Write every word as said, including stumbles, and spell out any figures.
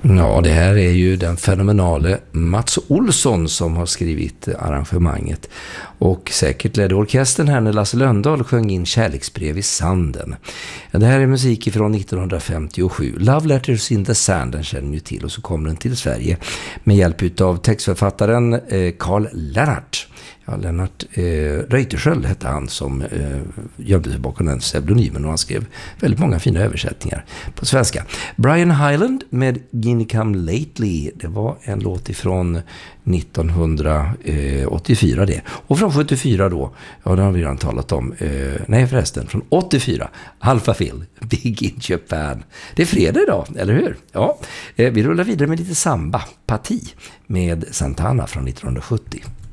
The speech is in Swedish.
Ja, det här är ju den fenomenale Mats Olsson som har skrivit arrangemanget. Och säkert ledde orkestern här när Lasse Lönndahl sjöng in Kärleksbrev i sanden. Det här är musik från nittonhundrafemtiosju. Love Letters in the Sand, den känner ni till. Och så kommer den till Sverige med hjälp av textförfattaren Carl Lennart. Ja, Lennart eh, Reuterskiöld hette han som eh, gömde sig bakom den pseudonymen, och han skrev väldigt många fina översättningar på svenska. Brian Hyland med Guinea Come Lately, det var en låt ifrån nittonhundraåttiofyra det. Och från sjuttiofyra då, ja det har vi redan talat om, eh, nej förresten, från åttiofyra, Alpha Phil, Big in Japan. Det är fredag idag, eller hur? Ja, eh, vi rullar vidare med lite samba, Parti med Santana från nittonhundrasjuttio.